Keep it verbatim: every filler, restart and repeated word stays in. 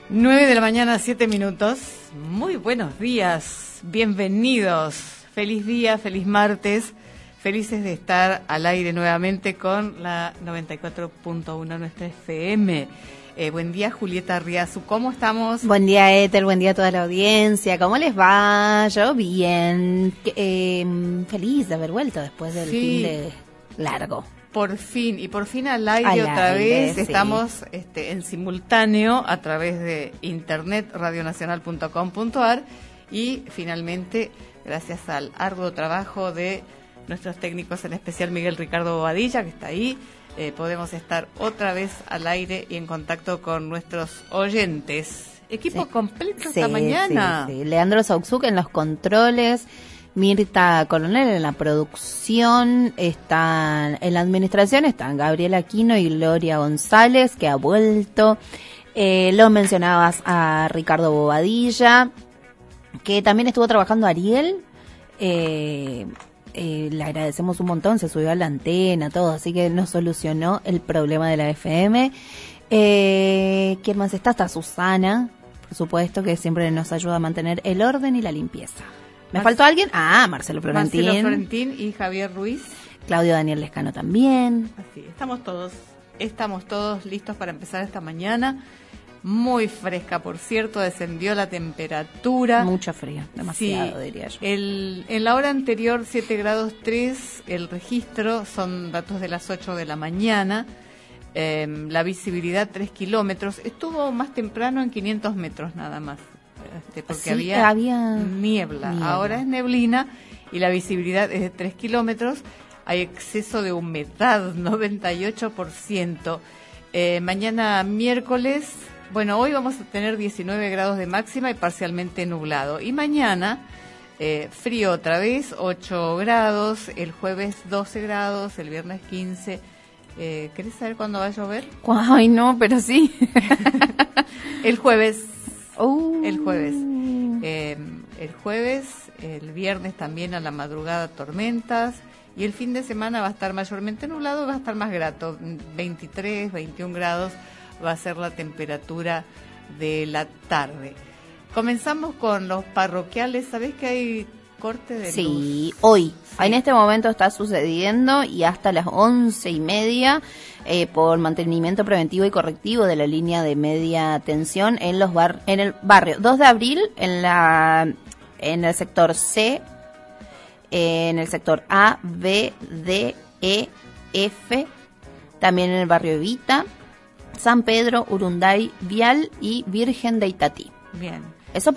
nueve de la mañana, siete minutos. Muy buenos días, bienvenidos. Feliz día, feliz martes. Felices de estar al aire nuevamente con la noventa y cuatro punto uno nuestra F M. Eh, buen día, Julieta Riazu. ¿Cómo estamos? Buen día, Ethel. Buen día a toda la audiencia. ¿Cómo les va? Yo bien. Eh, feliz de haber vuelto después del Sí. fin de largo. Por fin, y por fin al aire Al otra aire, vez. sí. Estamos este, en simultáneo a través de internet, radionacional punto com punto a r, y finalmente, gracias al arduo trabajo de nuestros técnicos, en especial Miguel Ricardo Bobadilla, que está ahí, eh, podemos estar otra vez al aire y en contacto con nuestros oyentes. Equipo Sí. completo Sí, esta mañana. sí, sí. Leandro Sauxuk en los controles, Mirta Coronel en la producción, están en la administración, están Gabriela Aquino y Gloria González, que ha vuelto. Eh, lo mencionabas a Ricardo Bobadilla, que también estuvo trabajando Ariel. Eh, eh, le agradecemos un montón, se subió a la antena, todo, así que nos solucionó el problema de la F M. Eh, ¿Quién más está? Está Susana, por supuesto, que siempre nos ayuda a mantener el orden y la limpieza. ¿Me Marce- faltó alguien? Ah, Marcelo Florentín. Marcelo Florentín y Javier Ruiz. Claudio Daniel Lescano también. Así, estamos todos, estamos todos listos para empezar esta mañana. Muy fresca, por cierto, descendió la temperatura. Mucho frío, demasiado, Sí, diría yo. El, en la hora anterior, siete grados tres, el registro, son datos de las ocho de la mañana. Eh, la visibilidad tres kilómetros. Estuvo más temprano en quinientos metros nada más, este, porque Sí, había, había niebla. niebla. Ahora es neblina y la visibilidad es de tres kilómetros. Hay exceso de humedad, noventa y ocho por ciento. Eh, mañana miércoles, bueno, hoy vamos a tener diecinueve grados de máxima y parcialmente nublado. Y mañana, eh, frío otra vez, ocho grados, el jueves doce grados, el viernes quince. Eh, ¿Querés saber cuándo va a llover? Ay, no, pero sí. El jueves. Uh. El jueves. Eh, el jueves, el viernes también a la madrugada tormentas, y el fin de semana va a estar mayormente nublado, va a estar más grato, veintitrés, veintiún grados va a ser la temperatura de la tarde. Comenzamos con los parroquiales. ¿Sabés que hay corte de luz? Sí, hoy. Sí. En este momento está sucediendo y hasta las once y media eh, por mantenimiento preventivo y correctivo de la línea de media tensión en los bar en el barrio dos de abril, en la en el sector C, eh, en el sector A, B, D, E, F, también en el barrio Evita, San Pedro, Urunday, Vial y Virgen de Itatí. Bien. Eso